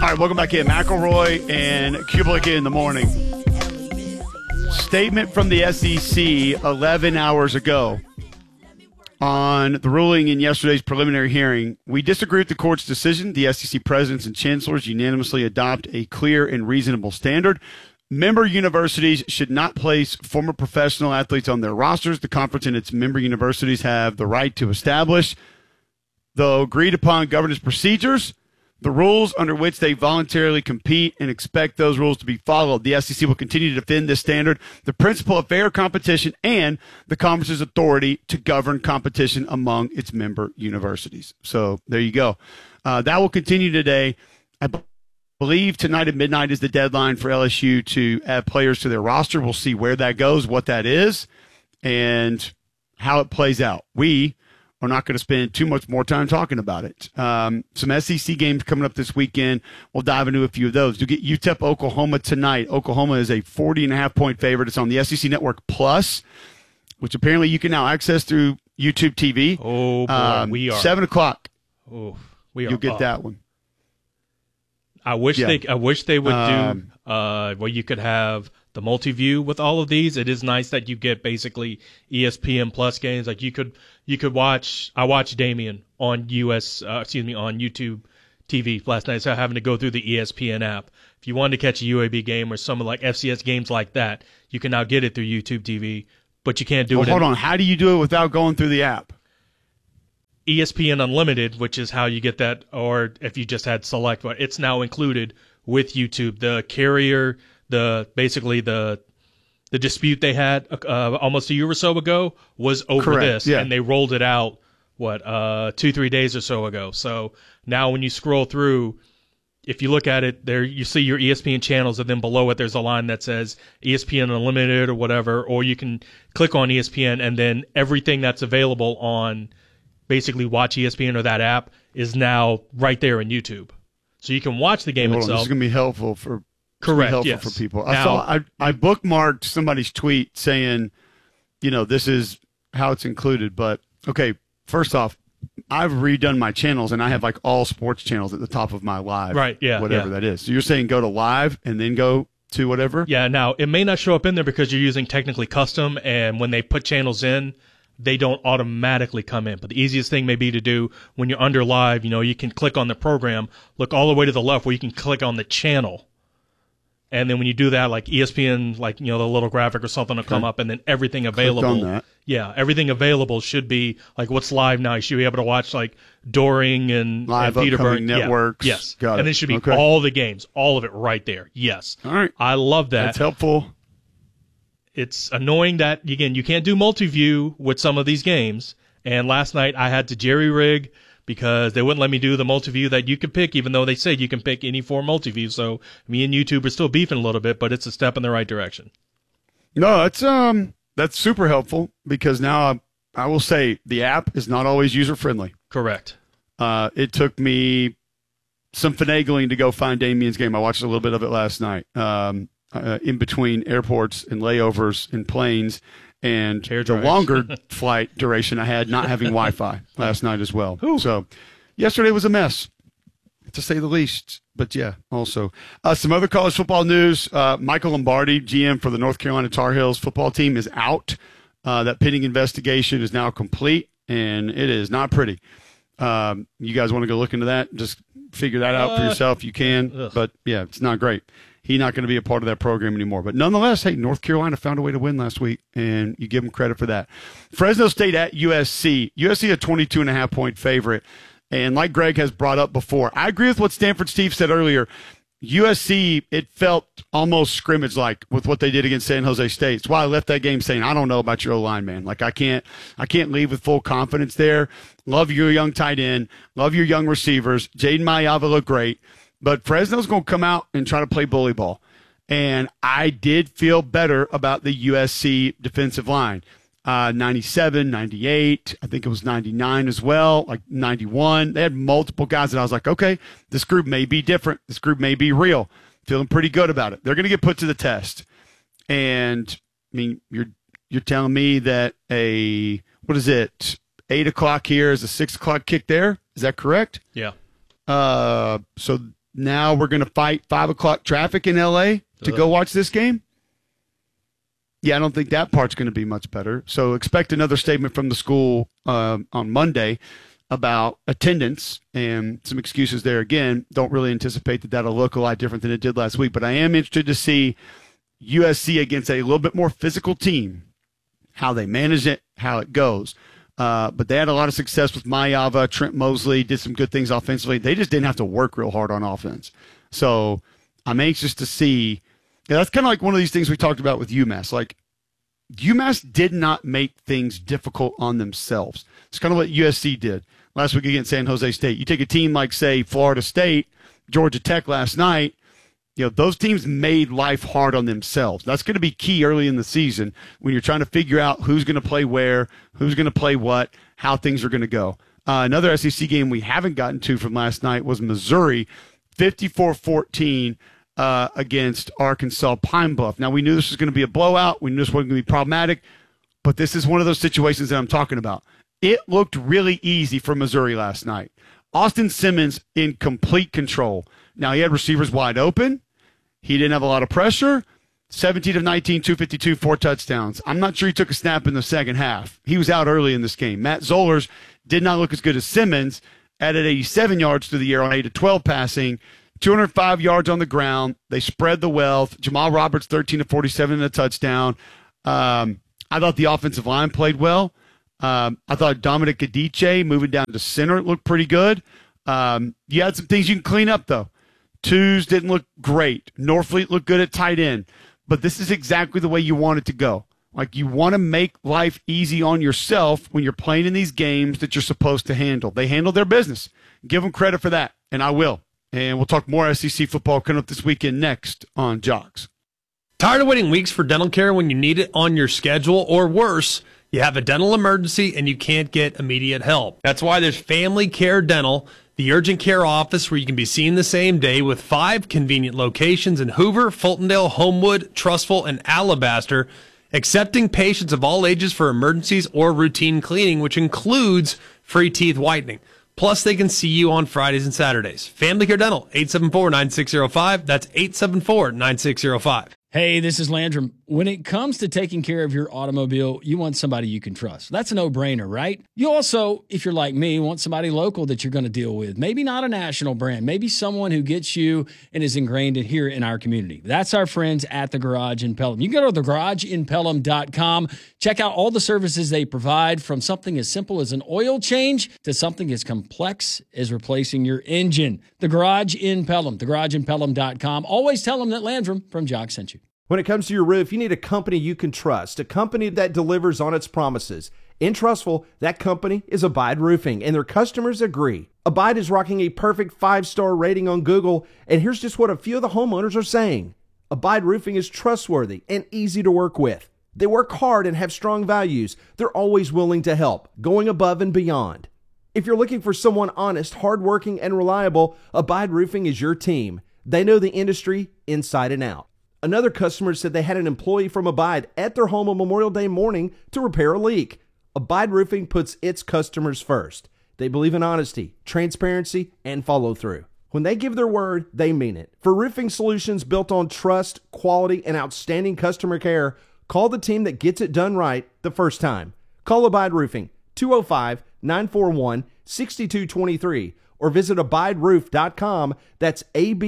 right, welcome back in. McElroy and Kublik in the morning. Statement from the SEC 11 hours ago on the ruling in yesterday's preliminary hearing. We disagree with the court's decision. The SEC presidents and chancellors unanimously adopt a clear and reasonable standard. Member universities should not place former professional athletes on their rosters. The conference and its member universities have the right to establish the agreed-upon governance procedures, the rules under which they voluntarily compete, and expect those rules to be followed. The SEC will continue to defend this standard, the principle of fair competition, and the conference's authority to govern competition among its member universities. So there you go. That will continue today. I believe tonight at midnight is the deadline for LSU to add players to their roster. We'll see where that goes, what that is, and how it plays out. We are not going to spend too much more time talking about it. Some SEC games coming up this weekend. We'll dive into a few of those. You get UTEP Oklahoma tonight. Oklahoma is a 40.5-point favorite. It's on the SEC Network Plus, which apparently you can now access through YouTube TV. Oh, boy, we are. 7 o'clock. Oh, we are. You'll get that one. I wish they would do where you could have the multi-view with all of these. It is nice that you get basically ESPN Plus games. Like you could watch. I watched Damian on on YouTube TV last night, so having to go through the ESPN app. If you wanted to catch a UAB game or some like FCS games like that, you can now get it through YouTube TV, but you can't do it. Hold on, how do you do it without going through the app? ESPN Unlimited, which is how you get that, or if you just had Select, but it's now included with YouTube. The carrier, the dispute they had almost a year or so ago was over Correct, yeah. and they rolled it out 2-3 days or so ago. So now when you scroll through, if you look at it there, you see your ESPN channels, and then below it there's a line that says ESPN Unlimited or whatever, or you can click on ESPN, and then everything that's available on basically Watch ESPN or that app is now right there in YouTube. So you can watch the game itself. This is going to be helpful for yes. for people. Now, I bookmarked somebody's tweet saying, this is how it's included. But, okay, first off, I've redone my channels, and I have, like, all sports channels at the top of my live. Right, yeah. Whatever that is. So you're saying go to live and then go to whatever? Yeah, now, it may not show up in there because you're using technically custom, and when they put channels in, they don't automatically come in. But the easiest thing may be to do when you're under live, you can click on the program, look all the way to the left where you can click on the channel. And then when you do that, like ESPN, the little graphic or something will come up, and then everything available. Clicked on that. Yeah, everything available should be like what's live now. You should be able to watch like Doring and live Peterborough networks. Yeah. Yes. Got it. And it should be all the games, all of it right there. Yes. All right. I love that. That's helpful. It's annoying that, again, you can't do multi-view with some of these games. And last night I had to jerry-rig because they wouldn't let me do the multi-view that you could pick, even though they said you can pick any four multi-view. So me and YouTube are still beefing a little bit, but it's a step in the right direction. No, that's super helpful because now I will say the app is not always user-friendly. Correct. It took me some finagling to go find Damian's game. I watched a little bit of it last night. In between airports and layovers and planes, and the longer flight duration I had not having Wi-Fi last night as well. Ooh. So yesterday was a mess, to say the least. But, yeah, also. Some other college football news. Michael Lombardi, GM for the North Carolina Tar Heels football team, is out. That pending investigation is now complete, and it is not pretty. You guys want to go look into that? Just figure that out for yourself. You can. Ugh. But, yeah, it's not great. He's not going to be a part of that program anymore. But nonetheless, hey, North Carolina found a way to win last week, and you give them credit for that. Fresno State at USC. USC a 22.5-point favorite. And like Greg has brought up before, I agree with what Stanford Steve said earlier. USC, it felt almost scrimmage-like with what they did against San Jose State. It's why I left that game saying, I don't know about your O-line, man. Like, I can't leave with full confidence there. Love your young tight end. Love your young receivers. Jaden Mayava looked great. But Fresno's going to come out and try to play bully ball. And I did feel better about the USC defensive line. 97, 98, I think it was 99 as well, like 91. They had multiple guys that I was like, okay, this group may be different. This group may be real. Feeling pretty good about it. They're going to get put to the test. And, I mean, you're telling me that 8 o'clock here is a 6 o'clock kick there? Is that correct? Yeah. So now we're going to fight 5 o'clock traffic in L.A. to go watch this game? Yeah, I don't think that part's going to be much better. So expect another statement from the school on Monday about attendance and some excuses there. Again, don't really anticipate that that'll look a lot different than it did last week. But I am interested to see USC against a little bit more physical team, how they manage it, how it goes. But they had a lot of success with Mayava. Trent Mosley did some good things offensively. They just didn't have to work real hard on offense. So I'm anxious to see. Yeah, that's kind of like one of these things we talked about with UMass. Like, UMass did not make things difficult on themselves. It's kind of what USC did last week against San Jose State. You take a team like, say, Florida State, Georgia Tech last night, those teams made life hard on themselves. That's going to be key early in the season when you're trying to figure out who's going to play where, who's going to play what, how things are going to go. Another SEC game we haven't gotten to from last night was Missouri, 54-14 against Arkansas Pine Bluff. Now, we knew this was going to be a blowout. We knew this wasn't going to be problematic, but this is one of those situations that I'm talking about. It looked really easy for Missouri last night. Austin Simmons in complete control. Now, he had receivers wide open. He didn't have a lot of pressure. 17 of 19, 252, 4 touchdowns. I'm not sure he took a snap in the second half. He was out early in this game. Matt Zollers did not look as good as Simmons, added 87 yards through the air on 8 of 12 passing, 205 yards on the ground. They spread the wealth. Jamal Roberts, 13 of 47 and a touchdown. I thought the offensive line played well. I thought Dominic Adichie moving down to center looked pretty good. You had some things you can clean up, though. Twos didn't look great. Norfleet looked good at tight end. But this is exactly the way you want it to go. Like, you want to make life easy on yourself when you're playing in these games that you're supposed to handle. They handle their business. Give them credit for that, and I will. And we'll talk more SEC football coming up this weekend next on Jocks. Tired of waiting weeks for dental care when you need it on your schedule, or worse, you have a dental emergency and you can't get immediate help? That's why there's Family Care Dental, the urgent care office where you can be seen the same day, with 5 convenient locations in Hoover, Fultondale, Homewood, Trussville, and Alabaster, accepting patients of all ages for emergencies or routine cleaning, which includes free teeth whitening. Plus, they can see you on Fridays and Saturdays. Family Care Dental, 874-9605. That's 874-9605. Hey, this is Landrum. When it comes to taking care of your automobile, you want somebody you can trust. That's a no-brainer, right? You also, if you're like me, want somebody local that you're going to deal with. Maybe not a national brand. Maybe someone who gets you and is ingrained in here in our community. That's our friends at The Garage in Pelham. You can go to thegarageinpelham.com. Check out all the services they provide, from something as simple as an oil change to something as complex as replacing your engine. The Garage in Pelham, thegarageinpelham.com. Always tell them that Landrum from Jock sent you. When it comes to your roof, you need a company you can trust, a company that delivers on its promises. In Trussville, that company is Abide Roofing, and their customers agree. Abide is rocking a perfect 5-star rating on Google, and here's just what a few of the homeowners are saying. Abide Roofing is trustworthy and easy to work with. They work hard and have strong values. They're always willing to help, going above and beyond. If you're looking for someone honest, hardworking, and reliable, Abide Roofing is your team. They know the industry inside and out. Another customer said they had an employee from Abide at their home on Memorial Day morning to repair a leak. Abide Roofing puts its customers first. They believe in honesty, transparency, and follow through. When they give their word, they mean it. For roofing solutions built on trust, quality, and outstanding customer care, call the team that gets it done right the first time. Call Abide Roofing, 205-941-6223, or visit abideroof.com. That's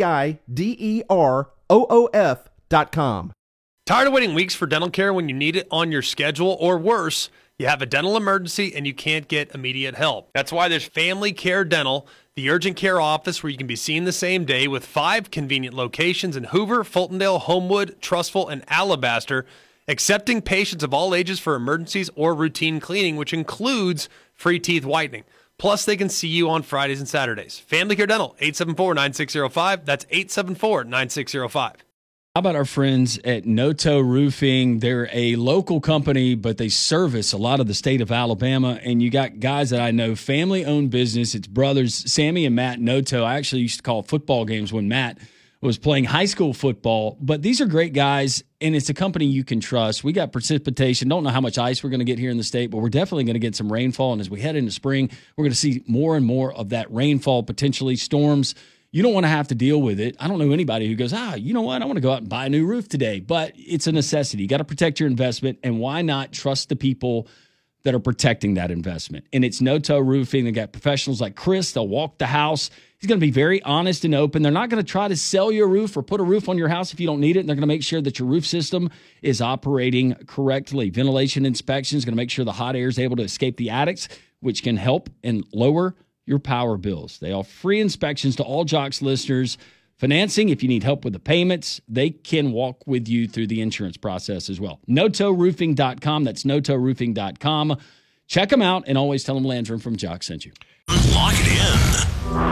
ABIDEROOF.com. Tired of waiting weeks for dental care when you need it on your schedule, or worse, you have a dental emergency and you can't get immediate help? That's why there's Family Care Dental, the urgent care office where you can be seen the same day, with 5 convenient locations in Hoover, Fultondale, Homewood, Trussville, and Alabaster, accepting patients of all ages for emergencies or routine cleaning, which includes free teeth whitening. Plus, they can see you on Fridays and Saturdays. Family Care Dental, 874-9605. That's 874-9605. How about our friends at Noto Roofing? They're a local company, but they service a lot of the state of Alabama. And you got guys that I know, family-owned business. It's brothers, Sammy and Matt Noto. I actually used to call football games when Matt was playing high school football. But these are great guys, and it's a company you can trust. We got precipitation. Don't know how much ice we're going to get here in the state, but we're definitely going to get some rainfall. And as we head into spring, we're going to see more and more of that rainfall, potentially storms. You don't want to have to deal with it. I don't know anybody who goes, you know what? I want to go out and buy a new roof today. But it's a necessity. You got to protect your investment. And why not trust the people that are protecting that investment? And it's No Toe Roofing. They got professionals like Chris. They'll walk the house. He's going to be very honest and open. They're not going to try to sell you a roof or put a roof on your house if you don't need it. And they're going to make sure that your roof system is operating correctly. Ventilation inspection is going to make sure the hot air is able to escape the attics, which can help and lower your power bills. They offer free inspections to all Jocks listeners. Financing, if you need help with the payments, they can walk with you through the insurance process as well. NoToeRoofing.com. That's NoToeRoofing.com. Check them out and always tell them Landrum from Jock sent you. Lock it in.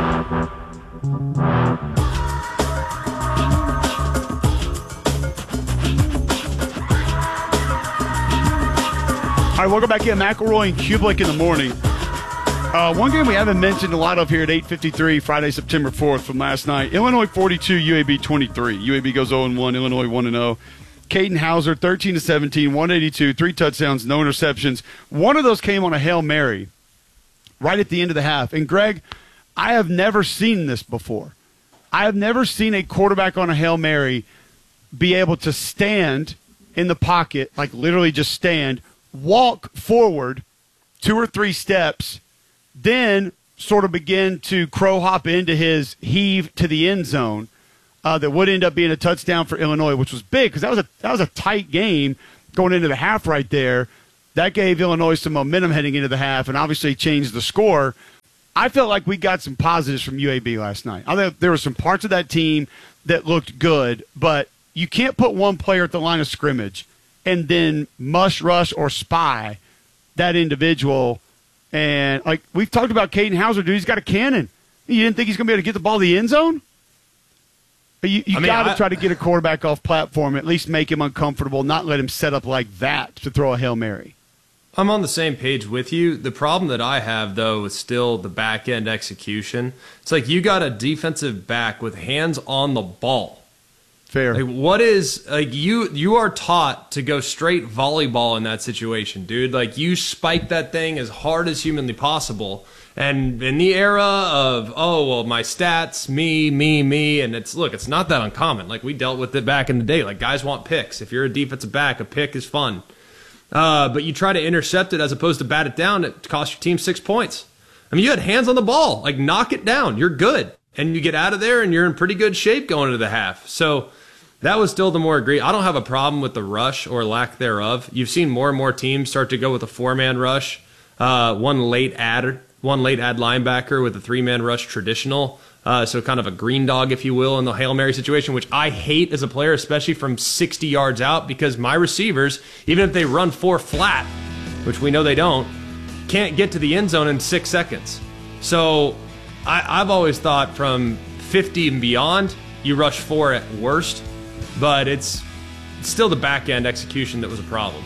All right, welcome back in. McElroy and Kublik in the morning. One game we haven't mentioned a lot of here at 8:53, Friday, September 4th from last night. Illinois 42, UAB 23. UAB goes 0-1, Illinois 1-0. Caden Hauser, 13-17, 182, 3 touchdowns, no interceptions. One of those came on a Hail Mary right at the end of the half. And, Greg, I have never seen this before. I have never seen a quarterback on a Hail Mary be able to stand in the pocket, like literally just stand, walk forward 2 or 3 steps, then sort of begin to crow hop into his heave to the end zone that would end up being a touchdown for Illinois, which was big because that was a tight game going into the half right there. That gave Illinois some momentum heading into the half and obviously changed the score. I felt like we got some positives from UAB last night. I think there were some parts of that team that looked good, but you can't put one player at the line of scrimmage and then must rush or spy that individual. And, like, we've talked about Caden Hauser, dude. He's got a cannon. You didn't think he's going to be able to get the ball to the end zone? You got to try to get a quarterback off platform, at least make him uncomfortable, not let him set up like that to throw a Hail Mary. I'm on the same page with you. The problem that I have, though, is still the back-end execution. It's like you got a defensive back with hands on the ball. Fair. Like, what is, like, you are taught to go straight volleyball in that situation, dude. Like, you spike that thing as hard as humanly possible. And in the era of, my stats, me, and it's not that uncommon. Like, we dealt with it back in the day. Like, guys want picks. If you're a defensive back, a pick is fun. But you try to intercept it as opposed to bat it down, it costs your team 6 points. I mean, you had hands on the ball. Like, knock it down. You're good. And you get out of there, and you're in pretty good shape going into the half. So that was still the more agree. I don't have a problem with the rush or lack thereof. You've seen more and more teams start to go with a 4-man rush, one late add linebacker with a 3-man rush traditional. So kind of a green dog, if you will, in the Hail Mary situation, which I hate as a player, especially from 60 yards out, because my receivers, even if they run 4 flat, which we know they don't, can't get to the end zone in 6 seconds. So I've always thought from 50 and beyond, you rush 4 at worst, but it's still the back-end execution that was a problem.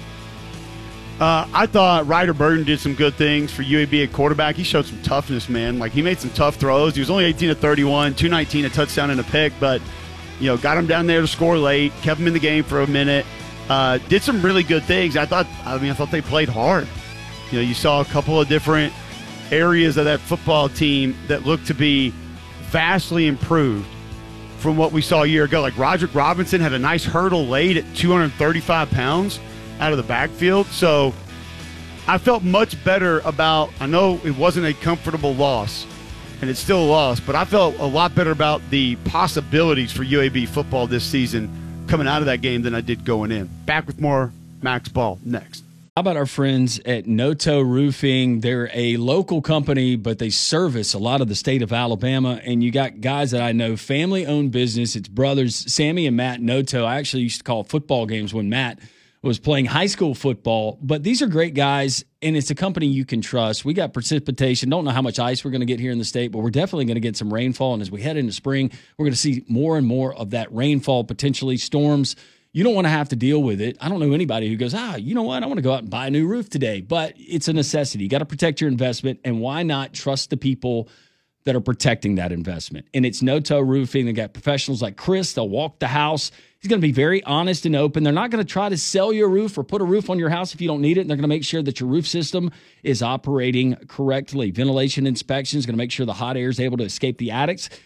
I thought Ryder Burton did some good things for UAB at quarterback. He showed some toughness, man. Like, he made some tough throws. He was only 18 of 31, 219, a touchdown and a pick, but, got him down there to score late, kept him in the game for a minute, did some really good things. I thought they played hard. You saw a couple of different areas of that football team that looked to be vastly improved from what we saw a year ago. Like, Roderick Robinson had a nice hurdle late at 235 pounds out of the backfield. So I felt much better about, I know it wasn't a comfortable loss, and it's still a loss, but I felt a lot better about the possibilities for UAB football this season coming out of that game than I did going in. Back with more Max Ball next. How about our friends at No Toe Roofing? They're a local company, but they service a lot of the state of Alabama. And you got guys that I know, family-owned business. It's brothers, Sammy and Matt No Toe. I actually used to call football games when Matt was playing high school football. But these are great guys, and it's a company you can trust. We got precipitation. Don't know how much ice we're going to get here in the state, but we're definitely going to get some rainfall. And as we head into spring, we're going to see more and more of that rainfall, potentially storms. You don't want to have to deal with it. I don't know anybody who goes, you know what? I want to go out and buy a new roof today. But it's a necessity. You got to protect your investment, and why not trust the people that are protecting that investment? And it's No Toe Roofing. They got professionals like Chris. They'll walk the house. He's going to be very honest and open. They're not going to try to sell you a roof or put a roof on your house if you don't need it. And they're going to make sure that your roof system is operating correctly. Ventilation inspection is going to make sure the hot air is able to escape the attics,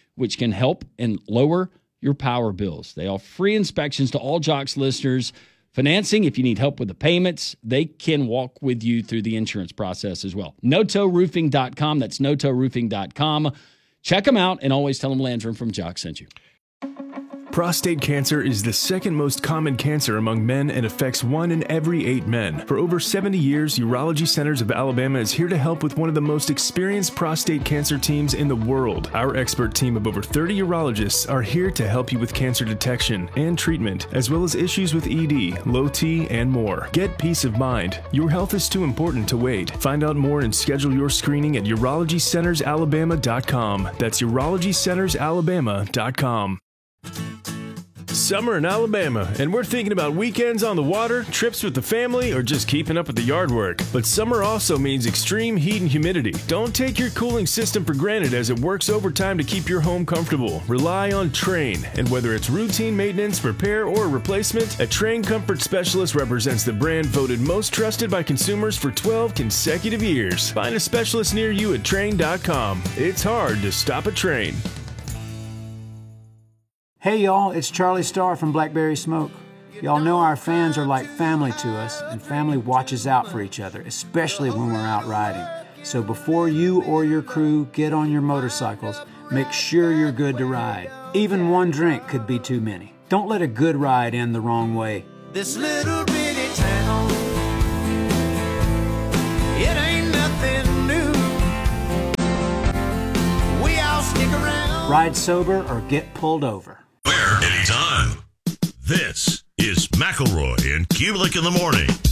which can help and lower your power bills. They offer free inspections to all Jocks listeners. Financing, if you need help with the payments, they can walk with you through the insurance process as well. NoToRoofing.com. That's NoToRoofing.com. Check them out and always tell them Landrum from Jocks sent you. Prostate cancer is the second most common cancer among men and affects 1 in every 8 men. For over 70 years, Urology Centers of Alabama is here to help with one of the most experienced prostate cancer teams in the world. Our expert team of over 30 urologists are here to help you with cancer detection and treatment, as well as issues with ED, low T, and more. Get peace of mind. Your health is too important to wait. Find out more and schedule your screening at UrologyCentersAlabama.com. That's UrologyCentersAlabama.com. Summer in Alabama, and we're thinking about weekends on the water, trips with the family, or just keeping up with the yard work. But summer also means extreme heat and humidity. Don't take your cooling system for granted as it works overtime to keep your home comfortable. Rely on Trane, and whether it's routine maintenance, repair, or replacement, a Trane Comfort Specialist represents the brand voted most trusted by consumers for 12 consecutive years. Find a specialist near you at Trane.com. It's hard to stop a Trane. Hey y'all, it's Charlie Starr from Blackberry Smoke. Y'all know our fans are like family to us, and family watches out for each other, especially when we're out riding. So before you or your crew get on your motorcycles, make sure you're good to ride. Even one drink could be too many. Don't let a good ride end the wrong way. This little bitty town, it ain't nothing new. We all stick around. Ride sober or get pulled over. Anytime. This is McElroy and Kubelik in the morning.